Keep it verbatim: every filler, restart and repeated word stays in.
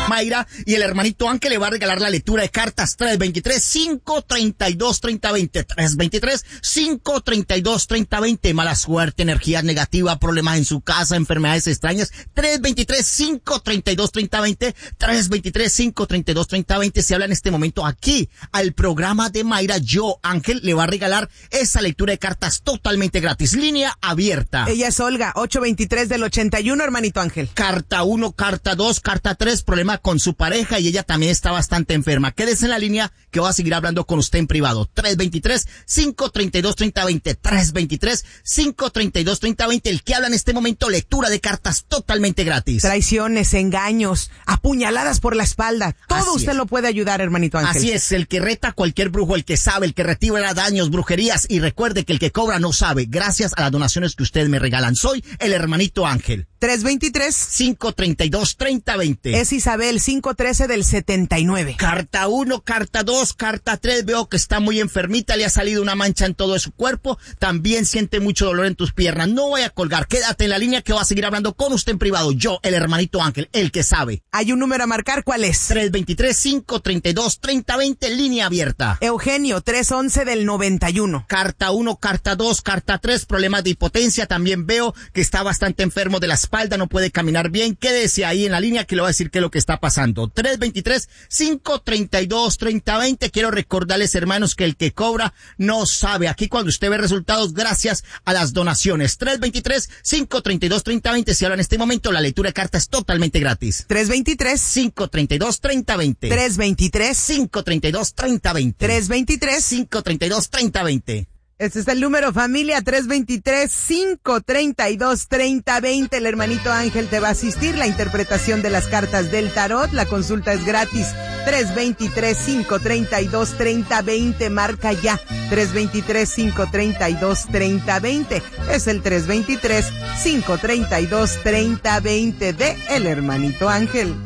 Mayra, y el hermanito Ángel le va a regalar la lectura de cartas tres veintitrés, cinco treinta y dos, treinta veinte, tres veintitrés, cinco treinta y dos, treinta veinte, mala suerte, energía negativa, problemas en su casa, enfermedades extrañas, tres veintitrés, cinco treinta y dos, treinta veinte, tres veintitrés, cinco treinta y dos, treinta veinte, se habla en este momento aquí al programa de Mayra. Yo, Ángel, le va a regalar esa lectura de cartas totalmente gratis, línea abierta. Ella es Olga, ocho veintitrés del ochenta y uno, hermanito Ángel. Carta uno, carta dos, carta tres, problema con su pareja y ella también está bastante enferma. Quédese en la línea que voy a seguir hablando con usted en privado. tres veintitrés, cinco treinta y dos, treinta veinte, tres veintitrés, cinco treinta y dos, treinta veinte. El que habla en este momento, lectura de cartas totalmente gratis. Traiciones, engaños, apuñaladas por la espalda. Todo Así usted es. lo puede ayudar, hermanito Ángel. Así es, el que reta a cualquier brujo, el que sabe, el que retira daños, brujerías, y recuerde que el que cobra no sabe, gracias a las donaciones que ustedes me regalan. Soy el hermanito Ángel. tres veintitrés, cinco treinta y dos, treinta veinte. es Isabel, cinco trece del setenta y nueve. Carta uno, carta dos, carta tres, veo que está muy enfermita, le ha salido una mancha en todo su cuerpo, también siente mucho dolor en tus piernas. No voy a colgar, quédate en la línea que voy a seguir hablando con usted en privado. Yo, el hermanito Ángel, el que sabe. Hay un número a marcar, ¿cuál es? tres veintitrés, cinco treinta y dos, treinta veinte, línea abierta. Eugenio, tres once del noventa y uno. Carta uno, carta dos, carta tres, problemas de hipotencia, también veo que está bastante enfermo de la espalda, no puede caminar bien. Quédese ahí en la línea que le voy a decir qué es lo que está pasando. tres veintitrés, cinco treinta y dos, treinta veinte. Quiero recordarles, hermanos, que el que cobra no sabe. Aquí cuando usted ve resultados gracias a las donaciones. tres veintitrés, cinco treinta y dos, treinta veinte. Si habla en este momento, la lectura de cartas es totalmente gratis. tres veintitrés, cinco treinta y dos, treinta veinte. tres veintitrés, cinco treinta y dos, treinta veinte. tres veintitrés, cinco treinta y dos, treinta veinte. Este es el número, familia, tres veintitrés, cinco treinta y dos, treinta veinte. El hermanito Ángel te va a asistir. La interpretación de las cartas del tarot. La consulta es gratis. tres veintitrés, cinco treinta y dos, treinta veinte. Marca ya. tres veintitrés, cinco treinta y dos, treinta veinte. Es el tres veintitrés, cinco treinta y dos, treinta veinte de El Hermanito Ángel.